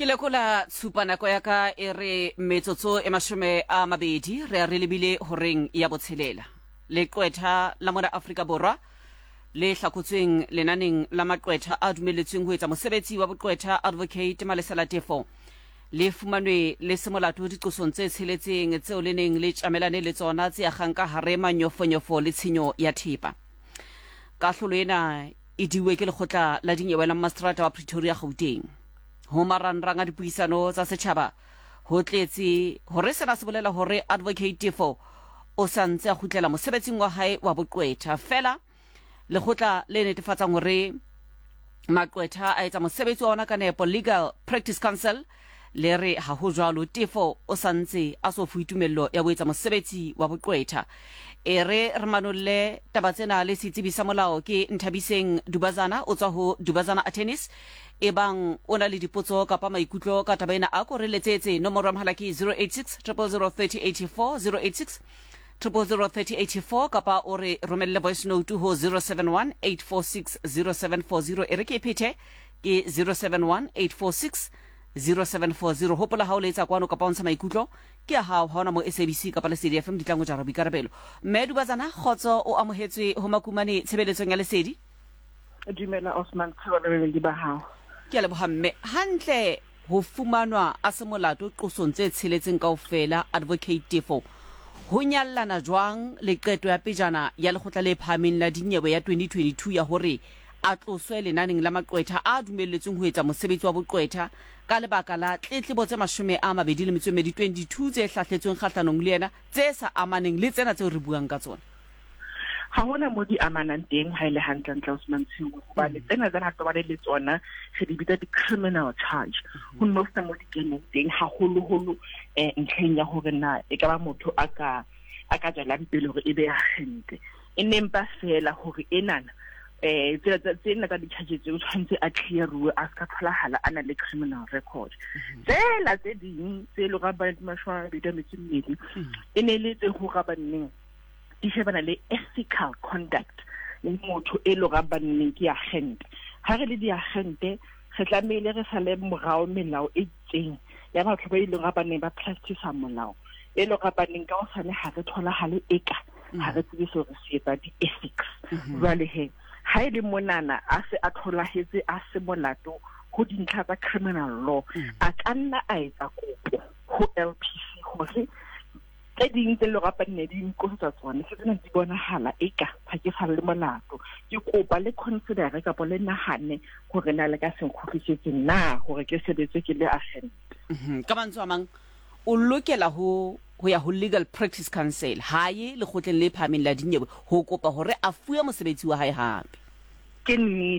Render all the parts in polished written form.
Ke lekola tshupanako ya ka e re metsotso e mashome a mabedi re a re lebile horeng ya botshelela leqwetha la mona Afrika Borwa le hlakotsweng lenaneng la maqwetha a dumeletsweng ho etsa mosebetsi wa boqwetha Advocate Malesela Tefo le fumanwe le semolato diqosong tse tsheletseng tseo le neng le tjamelane le tsona tse agang ka hare manyofonyofo le tshenyo ya thepa. Kahlolo ena e diwe ke lekgotla la dinyewe la Magistrata wa Pretoria Gauteng. Ho marangrang a dipuisano tsa setjhaba ho tletse hore sena se bolela hore Advocate Tefo o santse a khutlela mosebetsing wa hae wa boqwetha fela lekgotla le netefatsang hore maqwetha a etsa mosebetsi wa ona ka nepo. Legal Practice Council le re ha ho jwalo Tefo o santse a so fuitumello ya ho etsa mosebetsi wa boqwetha. E re manolle taba tsena le setsibisa molao ke Nthabiseng Dubazana o tswa ho Dubazana Attorneys ebang ona le dipotso kapa maikutlo ka taba ena a ko re letsetse nomoro ya mohala ke 086 0003084 086 0003084 kapa o re romelle voice note ho 071 846 0740 e re ke phete ke 071 846 0740. Hopola ha o letsa kwano kapa o ntsha maikutlo ke a hao ha ona mo SABC kapa Lesedi FM ditlango jara boikarabelo. Mme Dubazana khotso o amohetswe ho makumane tshebeletsong ya Lesedi. Dumela Osman Khawale ba hao. Ke a leboha mme. Hantle ho fumanwa a semolato qosong tse tsheletseng kaofela Advocate Tefo ho nyallana jwang le qeto ya pejana ya lekgotla le phahameng la dinyewe ya 2022 ya hore a tloswe lenaneng la maqwetha a dumelletsweng ho etsa mosebetsi wa boqwetha ka lebaka la tletlebo tse 2022 tse hlahletsweng kgahlanong le yena tse sa amaneng le tsena tse re buang ka tsona. Ha hona mo di amanang teng ha ile hantle Osman Tshiwo ba le tsena tsena to ba le tsona re di bitsa di criminal charge ho no sa mo di keneng teng ha holo ntlheng ya hore na e ka ba motho a ka jalang pele hore e be ya gente e nempa fela hore enana tsena tsa di-charges o tshwanetse a clearwe a ska tholahala ana le criminal record tsela tse ding tse le ga ba mashwa bida metsimedi e ne le tse ho ga banneng di shebana le ethical conduct le motho e lo ga banneng ke agent ha re le di agente re tlamehile re sale morao melao e tseng ya batho ba ile ga banneng ba practice molao e lo ga banneng ka o sane ha re tholahale eka ha re tsebe so re se etsa di ethics jwale he ha ile monana a se a tholahetse a se molato ho dintlha tsa criminal law a kanna a etsa kopo ho LPC hore tse ding tse le rapa nne di nkosetsa tsone se tsena di bonahala eka ha ke sa le molato ke kopa le consider ka bo le nahane hore na le ka se nkgutlisetse na hore ke sebetse ke le agent ka mantswe a mang o lokela ho ya ho Legal Practice Council hae le khotleng le phahameng la dinyewe ho kopa hore a fuwe mosebetsi wa hae hape. Ke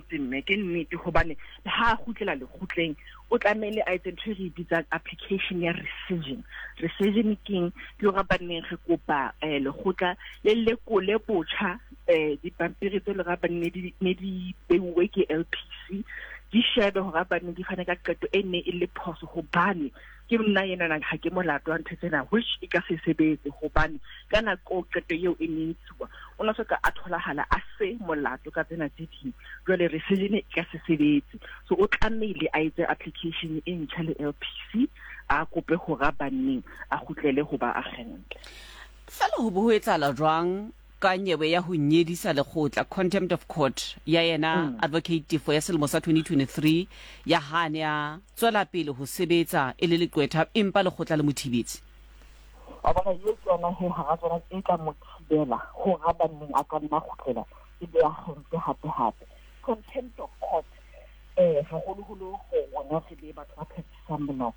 nnete hobane ha khutlela le khutleng o tlamele a etse ntho re bitsa application ya rescission king ke ga baneng re kopa le khutla le lekole botjha di pampiri tse le ga banne di beuwe ke LPC di shebe ho ga banne di fana ka qeto e ne e le phoso hobane ke nna yena na ha ke molato wa nthetsena which e ka se sebetse hobane kana ko qeto eo e ntswa ona soka a tholahala a se molato ka tsena tse ding jwale rescission e ka se sebetse so o tlamehile a etse application e ntšha le LPC a kope ho ga banneng a khutlele ho ba agent fela ho bo etsala jwang ka nyewe ya ho nyedisa lekgotla contempt of court ya yena Advocate Tefo ya selemo sa 2023 ya hanya tswela pele ho sebetsa e le leqwetha empa lekgotla le mothibetse abana ye tsona he ha tsona e ka mothibela ho ga banneng a ka nna khutlela e be agente hape contempt of court haholo ho ona se le batho ba phetsang molao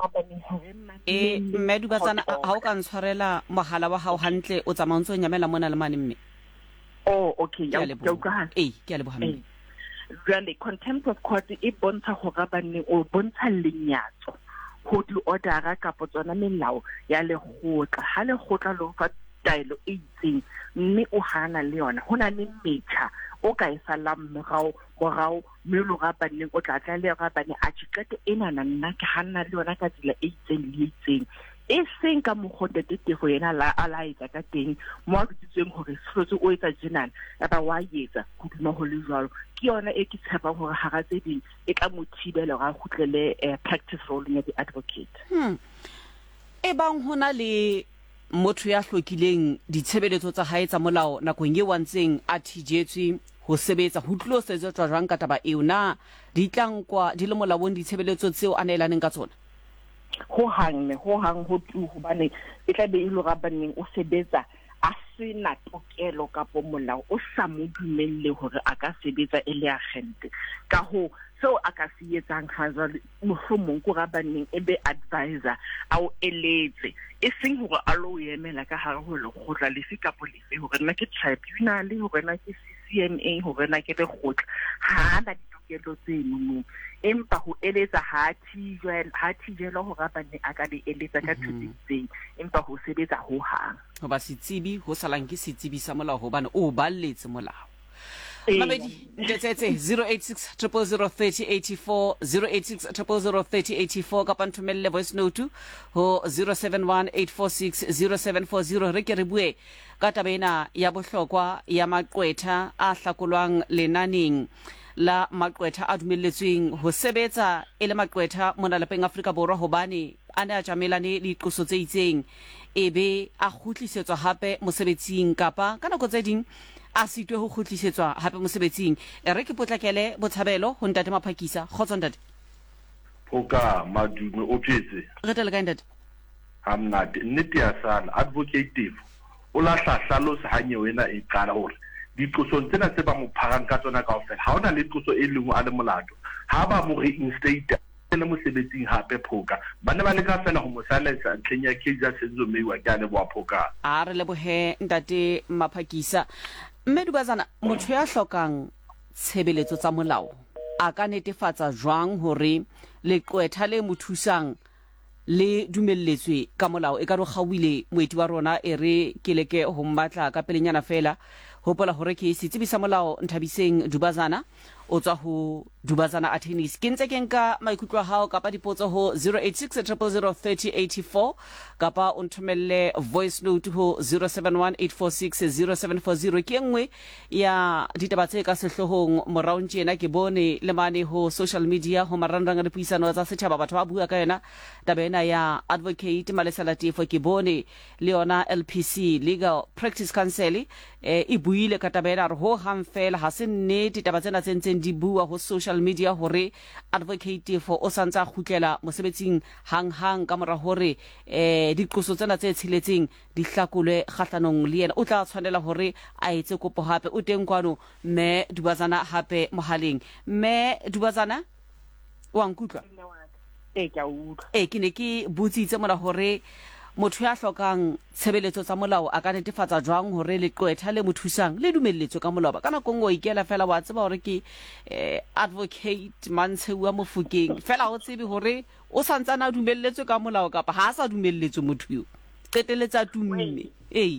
mme Dubazana ha o ka ntshwarela mohala wa hao hantle o tsamaontse nyamela mona le mane mme okay ya utlwa ke a leboha mme really contempt of court e bontsha ho ga banne o bontsha lenyatso ho di order ka tsona melao ya lekgotla ha lekgotla lo fa taelo e itseng mme o hana le yona hona le metjha o ka isalang morao melo ga banneng o tla le ga bane a tshikete ena nna ke hanna le yona ka tsela e itseng le itseng e seng ka mokgotete tefo yena la ala etsa ka teng mo a ditseng hore sefotse o etsa jenana ya ba wa etsa go duma ho le jwalo ke yona e ke tshepang hore ha ga tse ding e tla mothibela ga khutlele practice role ya di advocate e bang hona le motho ya hlokileng ditshebeletso tsa hae tsa molao nakong e wantseng a thijetswe ho sebetsa ho tlo setswa jwang ka taba eo na di tlankwa di le molaong ditshebeletso tseo a neelaneng ka tsona ho hang ho tu hobane e tla be e lo rabaneng o sebetsa a sena tokelo kapo molao o sa mo dumelle hore a ka sebetsa e le agente ka ho so a ka se etsang ha jwale mohlomong ko rabaneng e be advisor a o eletse e seng hore a lo emela ka hare ho lekgotla lefe kapo lefe hore nna ke tribunal hore nna ke CCMA hore nna ke lekgotla ha na ditokelo tseno empa ho eletsa ha thijelo ho rabane a ka le eletsa ka thutsitseng empa ho sebetsa ho hang ho ba setsebi ho salang ke setsebi sa molao hobane o balletse molao Mabedi ndetsetse 086 000 3084 086 000 3084 kapa nthomelle voice note ho 071 846 0740 re ke re bue ka tabena ya bohlokwa ya maqwetha a hlakolwang lenaneng la maqwetha a dumelletsweng ho sebetsa e le maqwetha mona lapeng Afrika Borwa hobane ana a jamelane le diqoso tse itseng ebe a khutlisetswa hape mosebetsing kapa kana go tse ding a sitwe ho khutlisetswa hape mosebetsing re ke potlakele botshabelo ho ntate Maphakisa khotso ntate Phoka madume o phetse re tele ka ntate amnate nnete ya sala advocative o la hlahlosa hanye wena e qala hore diqosong tsena tse ba mo pharang ka tsona kaofela ha ona le qoso e lengwe a le molato ha ba mo reinstate le mosebetsing hape Phoka bana ba le ka fela ho mosaletsa ntleng ya case senzo meiwa ke ane bo Phoka a re lebohe ntate Maphakisa mme dubazana motho ya hlokang tshebeletso tsa molao a ka netefatsa jwang hore leqwetha le mothusang le dumelletswe ka molao e ka ro gawile moeti wa rona e re keleke ho mbatla ka pelenyana fela hopola hore ke setsebisa molao Nthabiseng Dubazana o tswa ho Dubazana Attorneys ke ntse ke nka maikutlo a hao kapa dipotso ho 086 000 3084 kapa o nthomelle voice note ho 071 846 0740 ke nngwe ya ditaba tse ka sehlohong morao ntjena ke bone le mane ho social media ho marangrang a dipuisano tsa setjhaba batho ba bua ka yona taba ena ya advocate Malesela Tifo ke bone le yona LPC Legal Practice Council e buile ka taba ena re ho hang fela ha se nnete taba tsena tse ntseng di bua ho social media hore advocate for o santsa khutlela mosebetsing hang ka mora hore diqoso tsena tse tshiletseng di hlakolwe kgahlanong le yena o tla tshwanela hore a etse kopo hape o teng kwano mme Dubazana hape mohaleng mme Dubazana wa nkutla ke ne ke butsitse mona hore motho ya hlokang tshebeletso tsa molao a ka netefatsa jwang hore leqwetha le mothusang le dumelletswe ka molao kana kongo ikela fela wa tseba hore ke advocate Mantshewa Mofokeng fela o tsebe hore o santsana a dumelletswe ka molao kapa ha sa dumelletswe motho yo qeteletsa tumme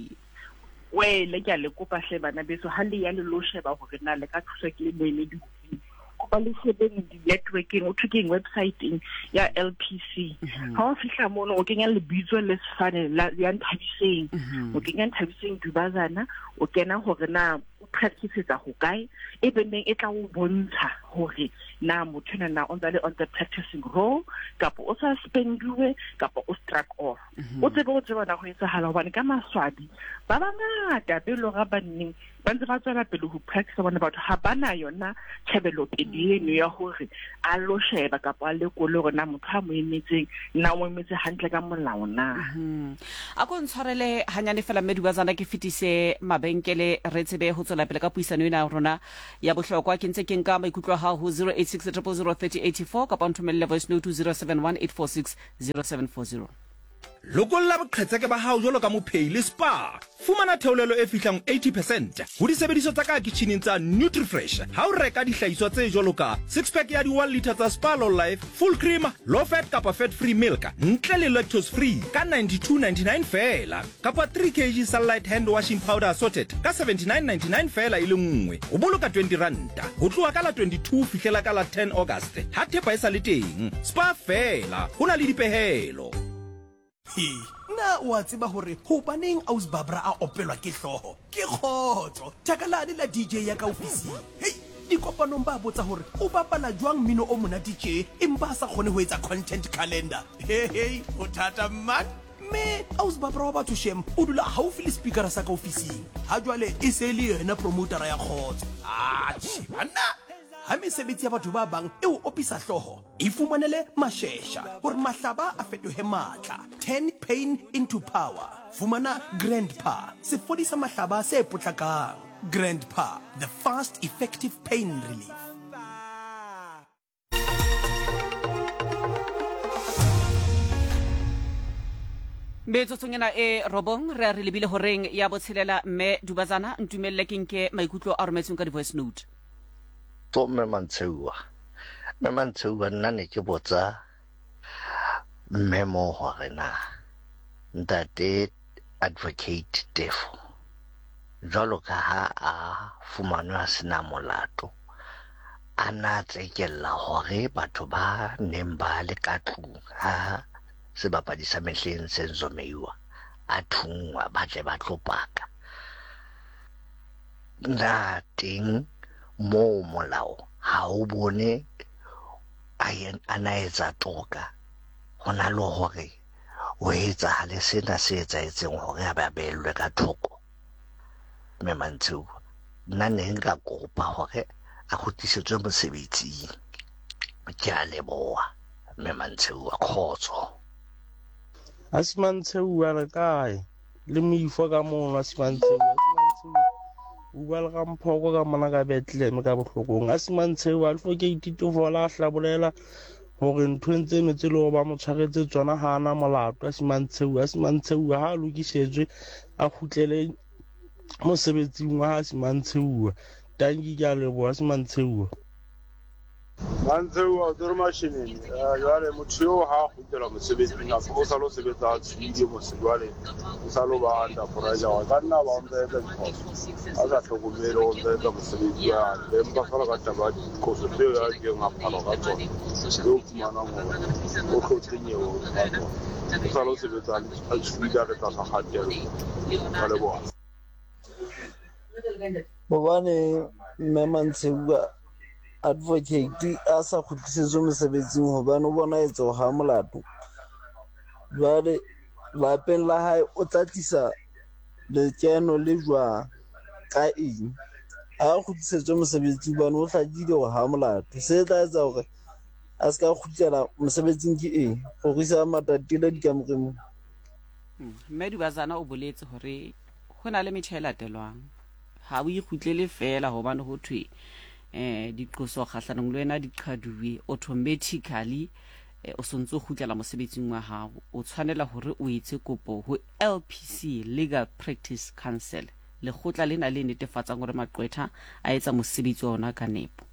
we le ke le kopa hle bana beso ha le ya le lo sheba hore na le ka thusa ke le moemedi ba le sebeng di networking o thuking website ya LPC ha o fihla mono o kenya lebitso le sefane la ya Nthabiseng o kenya Nthabiseng Dubazana o kena hore na o practice-etsa ho kae e benneng e tla o bontsha hore na motho na on the practicing role kapo o suspendiwe kapo o struck off o tsebe na ho etsahala hobane ka maswadi ba bangata be lo ga banneng ba ntse ba tswela pele ho practice bona batho ha bana yona tshebelo pele eno ya hore a lo sheba kapo a le kole hore na motho a mo emetseng na o emetse hantle ka molao na a go ntshwarele hanyane fela mme Dubazana ke fitise mabenkele re tsebe ho tswela pele ka puisano ena rona ya bohlokwa ke ntse ke nka maikutlo ha ho 086 000 3084 kapa nthomelle voice note 071 846 0740 Lokolla boqhetseke ba hao jolo ka mophei le spa fumana theolelo e fihlang 80% ho disebediso tsa ka kitchening tsa NutriFresh ha o reka dihlahiswa tse jolo ka 6 pack ya di 1 liter tsa Spa Low Life full cream low fat kapa fat free milk ntle le lactose free ka 92.99 fela kapa 3 kg Sunlight hand washing powder assorted ka 79.99 fela ile nngwe o boloka 20 ranta ho tloha ka la 22 fihlela ka la 10 August ha thepa e sa le teng spa fela hona le dipehelo na wa tseba hore hobaneng Aus Babra a opelwa ke hloho ke khotso takalane la DJ ya ka ofising di kopanong ba botsa hore o bapala jwang mino o mona DJ empa sa khone ho etsa content calendar o thata man me Aus Babra wa batho shem o dula haufi le speaker sa ka ofising ha jwale e se le yena promoter ya khotso chibana ha mesebetsi ya batho ba bang e o opisa hloho e fumanele mashesha hore mahlaba a fetohe matla 10 pain into power fumana Grandpa se fodisa mahlaba se potlakang Grandpa the fast effective pain relief metsotsongena e robong re re lebile horeng ya botshelela mme Dubazana ntumelle ke maikutlo a rometsweng ka di voice note to me mantsewa nna ne ke botsa memo hore na ntate advocate Tefo jalo ka ha a fumanwa a sena molato a na tsekella hore batho ba neng ba le ka tlung ha sebapadi sa mehleng Senzo Meyiwa a thungwa ba tle ba tlopaka na teng mo molao ha o bone a na etsa toka hona le hore o etsa le sena se etsaetseng hore a ba belwe ka thoko me mantsu nna ne nka kopa hore a khutisetswe mosebetsing ke a leboha me mantsu a khotso Asimantse re kae le moifo ka mona Asimantse uba le ga mphoko ka mona ka Bethlehem ka bohlokong Asimantse alfo ke itito fola hlabolela hore ntho ntse metse le ba mo tshwaretse tsona ha ana molato Asimantse ha lokisetswe a khutlele mosebetsing wa Asimantse tangi ka lebo Asimantse Mantsewa tore mashinini jwale motho yo ha kgutlela mosebetsing o sa lo sebetsa tshwidi mosebetsing o sa lo ba under pressure wa ka nna ba ntse ka diphoso a sa hlokomele o ntse ka mosebetsi ya empa fela ka taba dikoso tseo ya ke ngaphala ka tsona yo fumana mo o tlotsenyewo o sa lo sebetsa a tshwidi a re tsa sa khatelo ka leboha bobane Mantsewa advocate a sa khutlisetswe mosebetsing hobane o bona etso ha molato jwale lapeng la hae o tlatlisa lekeno le jwa ka eng a khutlisetswe mosebetsing bana o hlakile ho ha molato se tla etsa hore a ska khutlela mosebetsing ke eng go risa matatile dikamoreng mme Dubazana o boletse hore hona le metjha e latelwang ha o ikhutlele fela hobane ho thwe diqoso kgahlanong le wena di qhaduwe automatically o sontso khutlela mosebetsing wa hao o tshwanela hore o etse kopo ho LPC Legal Practice Council le khotla lena le netefatsang hore maqwetha a etsa mosebetsi ona ka nepo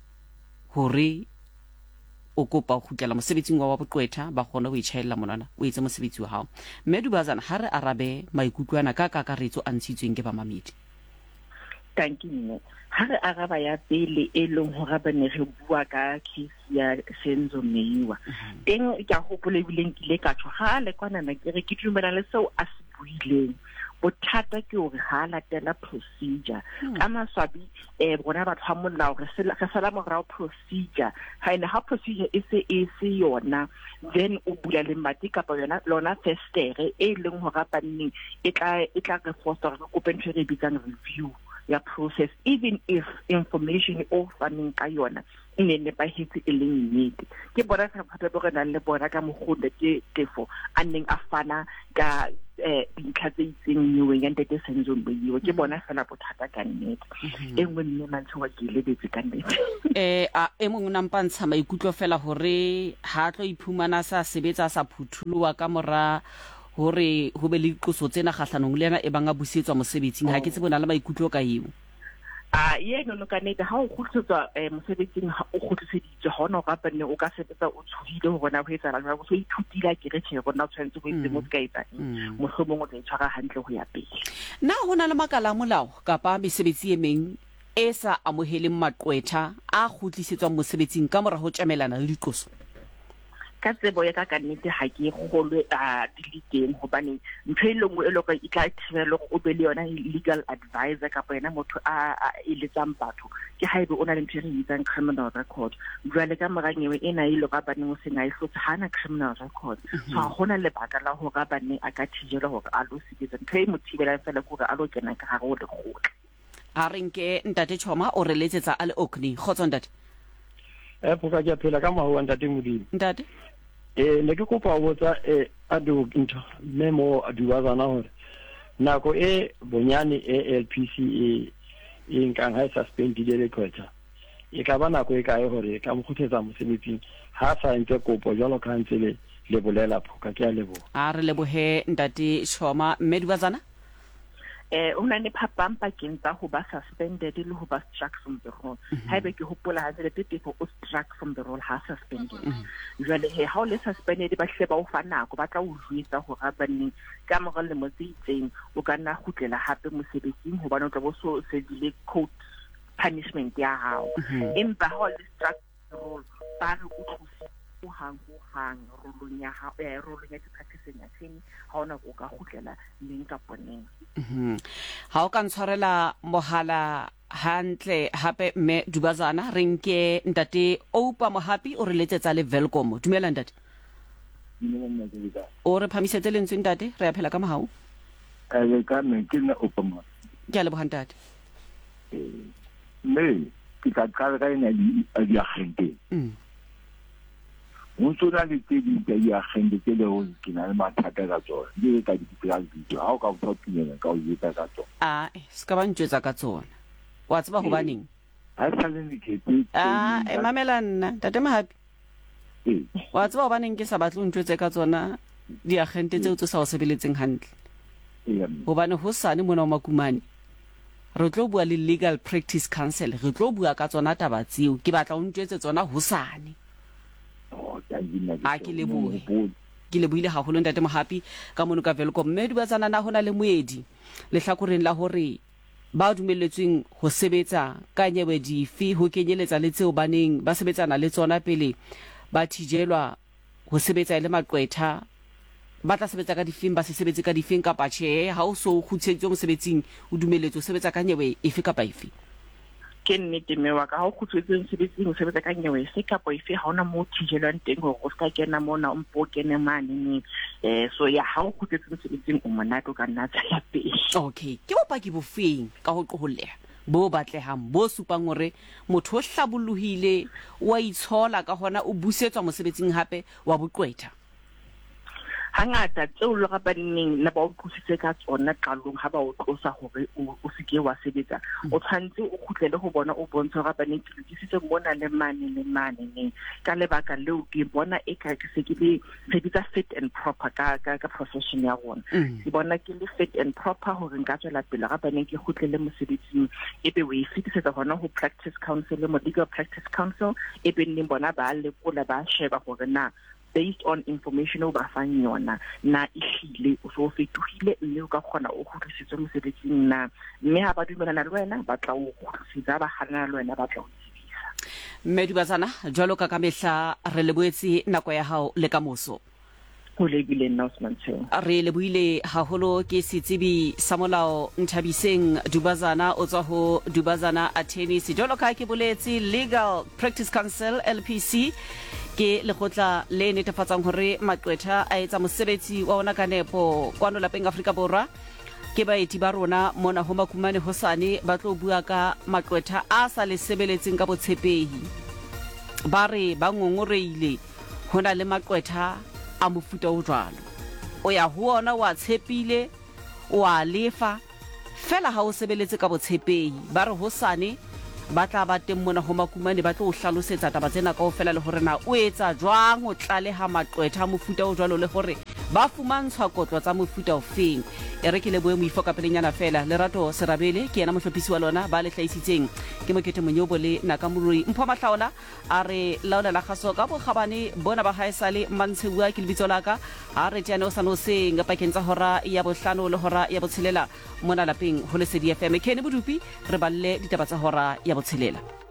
hore o kopa ho khutlela mosebetsing wa boqwetha ba gona ho itshayella monana o etse mosebetsi wa hao mme Dubazana ha re arabe maikutlwana ka kakaretso a ntshitsweng ke ba mamedi thank you ha re araba ya pele e leng hore ba ne re bua ka case ya Senzo Meyiwa teng ke a hopola bileng ke le ka tsho ha le kwana na ke re ke dumela le seo a se buileng bothata ke hore ha latela procedure ka maswabi bona ba tshwa molao re sala morao procedure ha ina ha procedure e se yona then o bula le mati kapa yona lona festere e leng hore ba nning e tla re foster go open to bitsang review ya process even if information o fanning ka yona ne ba hitse e leng nnete ke bona sa phata bo rena le bona ka mogole ke Tefo a neng a fana ka dintlha tse itseng neweng ya ntete Senzo Meyiwa ke bona fela bothata ka nnete engwe mme Mantsewa ke lebetse ka nnete e mongwe nampantsha maikutlo fela hore ha tlo iphumana sa sebetsa sa phuthuluwa ka mora hore ho be le qoso tsena kgahlanong le yena e banga busetswa mosebetsing ha ke tsebona le maikutlo ka eo ye no ka nete ha o khutlisetswa mosebetsing o khutliseditswe hona ga bane o ka sebetsa o tshwile ho bona ho etsa la go so ithutile ke re tshe rona tshwantse go itse mo skaita mohlomong o tla itshwara hantle ho ya pele na hona le makala molao kapa mesebetsi e meng e sa amoheleng maqwetha a khutlisetswa mosebetsing ka mora ho tjamelana le diqoso ka tsebo ya ka nnete ha ke kgolwe di le teng hobane ntho e lengwe e le gore e tla thibela go be le yona legal advisor kapa yena motho a eletsang batho ke haebe o na le ntho e re bitsang criminal record jwale ka moranyewe ena e le ga baneng o sena e hlotse hana criminal record so ha gona lebaka la hore ga baneng a ka thijela hore a lo sebetsa ntho e mo thibelang fela gore a lo kena ka gare go lekgotla a renke ntate Choma o re letsetsa a le Orkney khotso ntate Phoka ke phela ka mahu ntate Modimo ntate ne ke kopa ho botsa a do ntho memo a duwazana hore nako e bonyane LPC e nkang ha suspendile le khotsa e ka ba nako e kae hore ka mokguthetsa mosebetsing ha sa ntse kopo jalo ka ntse le bolela Phoka ke a lebo a re lebohe ntate Choma mme duwazana una ne phapang pakeng tsa ho ba suspended le ho ba struck from the role haebe ke hopola ha le tefo o struck from the role ha suspended jwale ha o le suspended ba hle ba o fa nako ba tla o jwetsa hore ba neng ka mora le mo tsitseng o ka nna khutlela hape mosebetsing ho bana o tla bo so sedile court punishment ya hao empa ha o le struck the role ba re o tlosa hang rolong ya di-practice ya tsene ha ona go ka khutlela leng ka poneng ha o ka ntshwarela mohala hantle hape mme Dubazana re nke ntate Oupa Mohapi o re letsetsa le Velcom dumela ntate o re phamisetse lentswe ntate re a phela ka mohau ka nne ke nna Oupa Mohapi ke a leboha ntate mme ke ka qala ka ena di agente Monsona le tedi ya agente ke le ho ke na le mathata ka tsona di ka di plan video ha o ka botsopinela ka o yetsa ka tsona ska ba ntjwetsa ka tsona wa tseba ho baneng ha sa le dikete mamela nna tate Mohapi wa tseba ho baneng ke sa batle ntjwetse ka tsona di agente tseo tse sa o sebeletseng hantle hobane ho sane mona o makumane re tlo bua le legal practice council re tlo bua ka tsona taba tseo ke batla o ntjwetse tsona ho sane ke lebohile haholo ntate Mohapi ka mono ka Velcom mme Dubazana na hona le moedi le hlakoreng la hore ba dumelletsweng ho sebetsa ka nyewe dife ho kenyeletsa le tseo baneng ba sebetsana le tsona pele ba thijelwa ho sebetsa le maqwetha ba tla sebetsa ka difeng ba se sebetse ka difeng kapa tjhe ha o so khutshetswe mosebetsing o dumelletswe ho sebetsa ka nyewe efe kapa efe ke nnete mewa ka ha o khutswetseng sebetsing o sebetsa ka nyewe se kapa ife ha ona mo thijelwang teng hore o ska kena mona o mpo kene mane so ya ha o khutswetseng sebetsing o monate o ka nna tsaya pele okay ke bopaki bofeng ka ho qoholleha bo batlehang bo supang hore motho o hlabollohile wa itshola ka hona o busetswa mosebetsing hape wa boqwetha hangata tseo le ga baneng na ba o tlositse ka tsona qalong ha ba o tlosa hore o seke wa sebetsa o tshwantse o khutlele go bona o bontsha ga baneng ke lokisitse mona le mane ka lebaka leo ke bona e ka ke se ke be sebetsa fit and proper ka profession ya rona ke bona ke le fit and proper hore nka tswela pele ga baneng ke khutlele mosebetsing ebe we fitisetsa hona ho practice council mo legal practice council ebe nne bona ba le kola ba sheba hore na based on information o ba fang yona na ihlile o so fetohile mme o ka kgona o khutlisitswe mosebetsing na mme ha ba dumelana le wena ba tla o khutlisitsa ba hana le wena ba tla o tsebisa mme Dubazana jwalo ka mehla re leboetse nako ya hao le ka moso o lebile announcement re leboile haholo ke setsebi sa molao Nthabiseng Dubazana o tswa ho Dubazana Attorneys jwalo ka ke boletse Legal Practice Council LPC ke lekgotla le netefatsang hore maqwetha a etsa mosebetsi wa ona ka nepo kwano lapeng Afrika Borwa ke baeti ba rona mona ho makumane hosane ba tlo bua ka maqwetha a sa le sebeletseng ka botshepehi ba re ba ngongoreile hona le maqwetha a mofuta o jwalo o ya ho ona wa tshepile wa lefa fela ha o sebeletse ka botshepehi ba re hosane ba tla ba teng mona ho makumane ba tlo o hlalosetsa taba tsena kaofela le hore na o etsa jwang o tlaleha maqwetha mofuta o jwalo le hore ba fumantshwa kotlo tsa mofuta ofeng e re ke le boemo ifoka pelenyana fela Lerato Serabele ke yena mohlophisi wa lona ba le hlaisitseng ke Mokete Monyobo le Nakamurui Mpho Mahlaola a re laola la khaso ka bokgabane bona ba haesale mantshebua ke lebitso laka a re tjane o sano se ngapakeng tsa hora ya bohlano le hora ya botshelela mona lapeng ho Lesedi FM Kene Bodupi re balle ditaba tsa hora ya botshelela